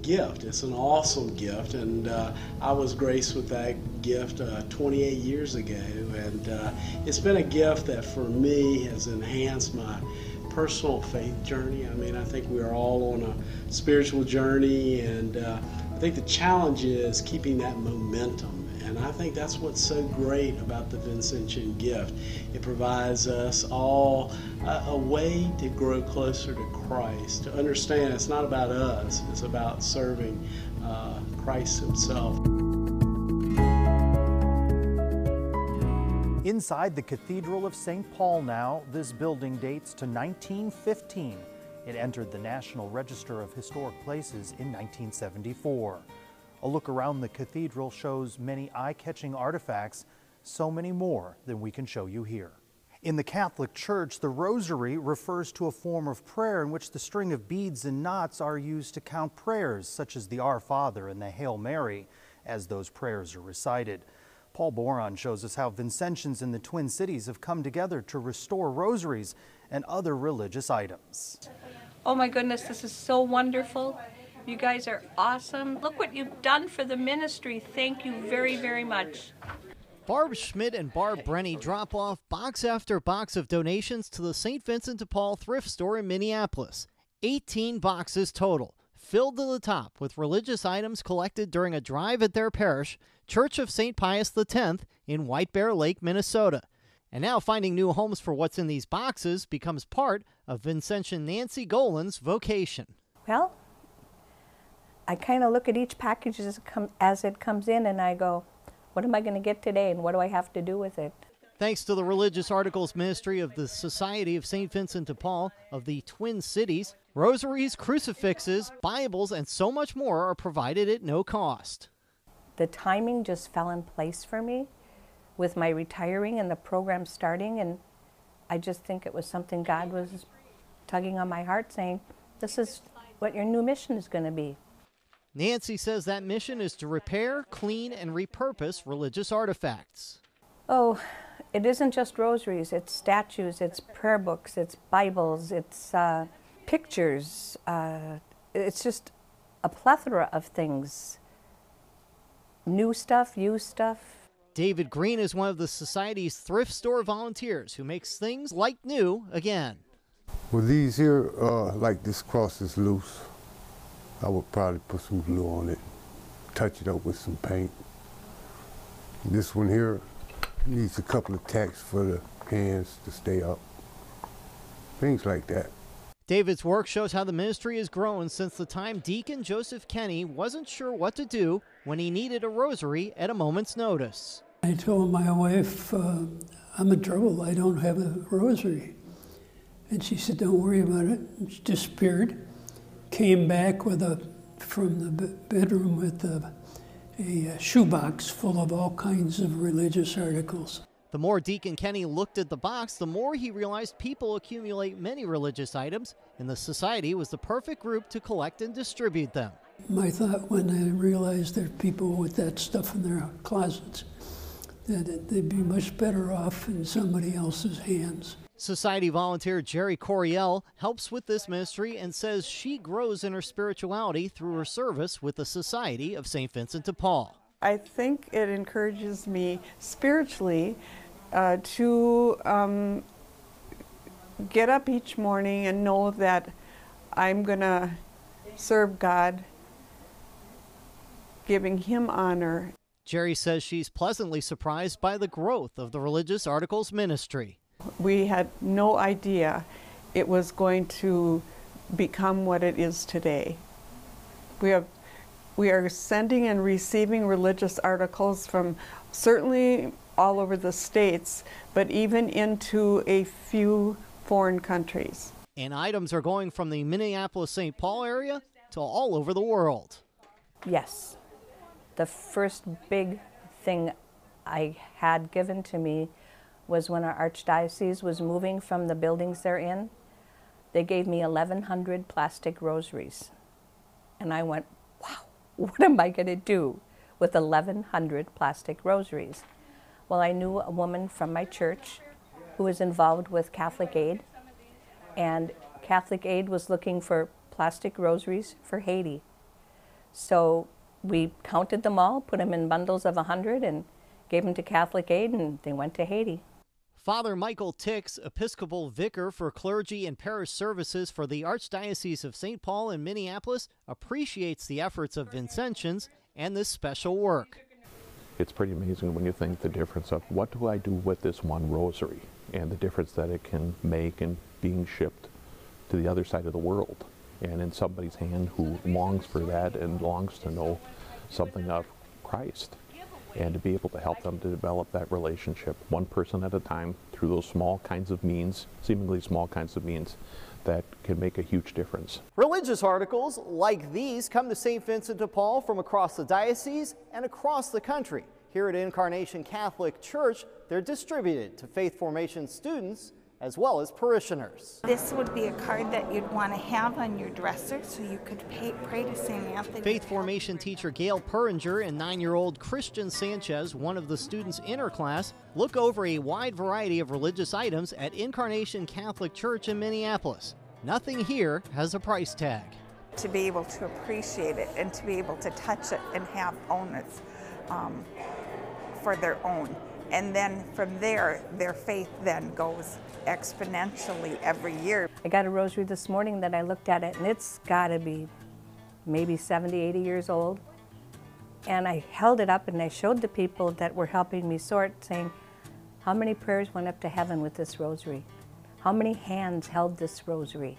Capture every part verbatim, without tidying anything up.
gift. It's an awesome gift, and uh, I was graced with that gift uh, twenty-eight years ago, and uh, it's been a gift that for me has enhanced my personal faith journey. I mean, I think we're all on a spiritual journey, and uh, I think the challenge is keeping that momentum. And I think that's what's so great about the Vincentian gift. It provides us all a, a way to grow closer to Christ, to understand it's not about us, it's about serving uh, Christ himself. Inside the Cathedral of Saint Paul now, this building dates to nineteen fifteen. It entered the National Register of Historic Places in nineteen seventy-four. A look around the cathedral shows many eye-catching artifacts, so many more than we can show you here. In the Catholic Church, the rosary refers to a form of prayer in which the string of beads and knots are used to count prayers, such as the Our Father and the Hail Mary, as those prayers are recited. Paul Boron shows us how Vincentians in the Twin Cities have come together to restore rosaries and other religious items. Oh my goodness, this is so wonderful. You guys are awesome. Look what you've done for the ministry. Thank you very, very much. Barb Schmidt and Barb Brenny drop off box after box of donations to the Saint Vincent de Paul thrift store in Minneapolis. eighteen boxes total, filled to the top with religious items collected during a drive at their parish, Church of Saint Pius the tenth in White Bear Lake, Minnesota. And now finding new homes for what's in these boxes becomes part of Vincentian Nancy Golan's vocation. Well, I kind of look at each package as it, come, as it comes in, and I go, what am I going to get today, and what do I have to do with it? Thanks to the Religious Articles Ministry of the Society of Saint Vincent de Paul of the Twin Cities, rosaries, crucifixes, Bibles, and so much more are provided at no cost. The timing just fell in place for me with my retiring and the program starting, and I just think it was something God was tugging on my heart, saying, this is what your new mission is going to be. Nancy says that mission is to repair, clean, and repurpose religious artifacts. Oh, it isn't just rosaries, it's statues, it's prayer books, it's Bibles, it's uh, pictures. Uh, it's just a plethora of things. New stuff, used stuff. David Green is one of the Society's thrift store volunteers who makes things like new again. Well, these here, uh, like this cross is loose. I would probably put some glue on it, touch it up with some paint. This one here needs a couple of tacks for the hands to stay up. Things like that. David's work shows how the ministry has grown since the time Deacon Joseph Kenny wasn't sure what to do when he needed a rosary at a moment's notice. I told my wife, uh, I'm in trouble, I don't have a rosary. And she said, don't worry about it. And she disappeared. Came back with a, from the bedroom with a, a shoebox full of all kinds of religious articles. The more Deacon Kenny looked at the box, the more he realized people accumulate many religious items, and the Society was the perfect group to collect and distribute them. My thought when I realized there are people with that stuff in their closets, that they'd be much better off in somebody else's hands. Society volunteer Jerry Coriel helps with this ministry and says she grows in her spirituality through her service with the Society of Saint Vincent de Paul. I think it encourages me spiritually uh, to um, get up each morning and know that I'm going to serve God, giving Him honor. Jerry says she's pleasantly surprised by the growth of the Religious Articles Ministry. We had no idea it was going to become what it is today. We have, we are sending and receiving religious articles from certainly all over the states, but even into a few foreign countries. And items are going from the Minneapolis-Saint Paul area to all over the world. Yes. The first big thing I had given to me was when our archdiocese was moving from the buildings they're in. They gave me eleven hundred plastic rosaries. And I went, wow, what am I going to do with eleven hundred plastic rosaries? Well, I knew a woman from my church who was involved with Catholic Aid, and Catholic Aid was looking for plastic rosaries for Haiti. So we counted them all, put them in bundles of a hundred, and gave them to Catholic Aid, and they went to Haiti. Father Michael Tix, Episcopal Vicar for Clergy and Parish Services for the Archdiocese of Saint Paul in Minneapolis, appreciates the efforts of Vincentians and this special work. It's pretty amazing when you think the difference of what do I do with this one rosary and the difference that it can make in being shipped to the other side of the world and in somebody's hand who longs for that and longs to know something of Christ, and to be able to help them to develop that relationship one person at a time through those small kinds of means, seemingly small kinds of means, that can make a huge difference. Religious articles like these come to Saint Vincent de Paul from across the diocese and across the country. Here at Incarnation Catholic Church, they're distributed to faith formation students as well as parishioners. This would be a card that you'd want to have on your dresser so you could pay, pray to Saint Anthony. Faith formation teacher Gail Puringer and nine-year-old Christian Sanchez, one of the students in her class, look over a wide variety of religious items at Incarnation Catholic Church in Minneapolis. Nothing here has a price tag. To be able to appreciate it and to be able to touch it and have owners um, for their own. And then from there, their faith then goes exponentially every year. I got a rosary this morning that I looked at it, and it's got to be maybe seventy, eighty years old. And I held it up and I showed the people that were helping me sort, saying, how many prayers went up to heaven with this rosary? How many hands held this rosary?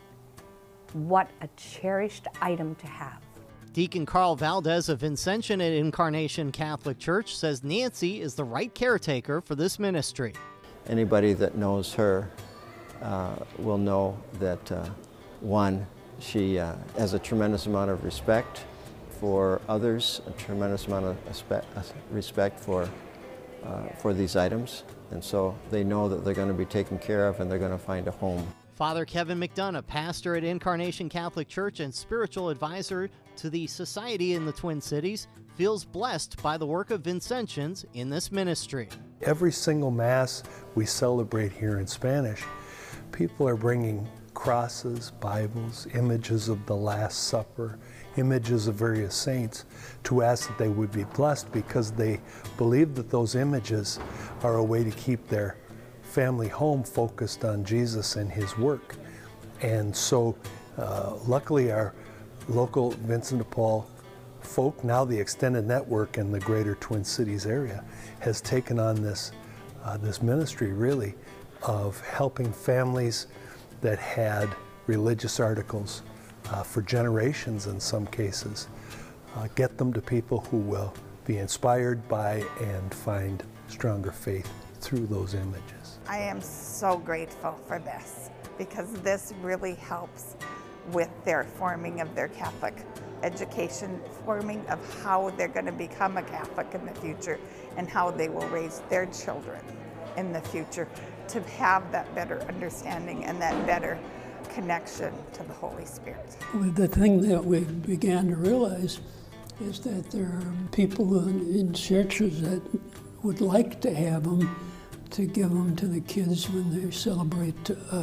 What a cherished item to have. Deacon Carl Valdez of Vincentian at Incarnation Catholic Church says Nancy is the right caretaker for this ministry. Anybody that knows her uh, will know that, uh, one, she uh, has a tremendous amount of respect for others, a tremendous amount of respect for, uh, for these items, and so they know that they're going to be taken care of and they're going to find a home. Father Kevin McDonough, pastor at Incarnation Catholic Church and spiritual advisor to the Society in the Twin Cities, feels blessed by the work of Vincentians in this ministry. Every single Mass we celebrate here in Spanish, people are bringing crosses, Bibles, images of the Last Supper, images of various saints, to ask that they would be blessed because they believe that those images are a way to keep their family home focused on Jesus and His work. And so uh, luckily our local Vincent de Paul folk, now the extended network in the greater Twin Cities area, has taken on this, uh, this ministry really of helping families that had religious articles uh, for generations in some cases, uh, get them to people who will be inspired by and find stronger faith through those images. I am so grateful for this because this really helps with their forming of their Catholic education, forming of how they're going to become a Catholic in the future and how they will raise their children in the future to have that better understanding and that better connection to the Holy Spirit. The thing that we began to realize is that there are people in, in churches that would like to have them, to give them to the kids when they celebrate a,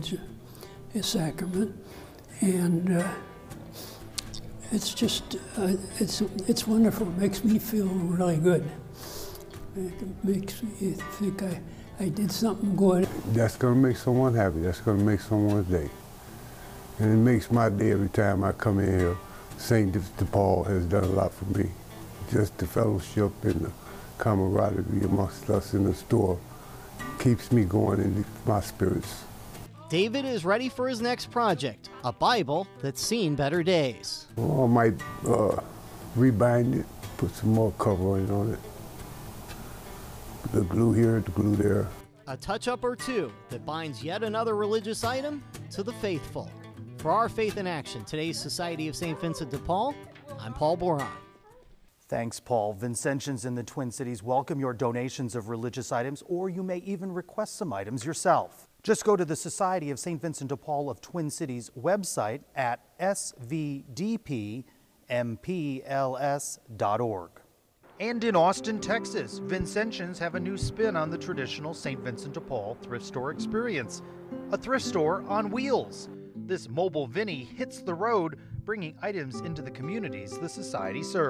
a, a sacrament. And uh, it's just, uh, it's, it's wonderful. It makes me feel really good. It makes me think I, I did something good. That's going to make someone happy. That's going to make someone's day. And it makes my day every time I come in here. Saint de Paul has done a lot for me. Just the fellowship and the camaraderie amongst us in the store keeps me going in my spirits. David is ready for his next project, a Bible that's seen better days. Well, I might uh, rebind it, put some more covering on it. The glue here, the glue there. A touch-up or two that binds yet another religious item to the faithful. For Our Faith in Action, today's Society of Saint Vincent de Paul, I'm Paul Boron. Thanks, Paul. Vincentians in the Twin Cities welcome your donations of religious items, or you may even request some items yourself. Just go to the Society of Saint Vincent de Paul of Twin Cities website at s v d p m p l s dot org. And in Austin, Texas, Vincentians have a new spin on the traditional Saint Vincent de Paul thrift store experience. A thrift store on wheels. This mobile Vinny hits the road, bringing items into the communities the Society serves.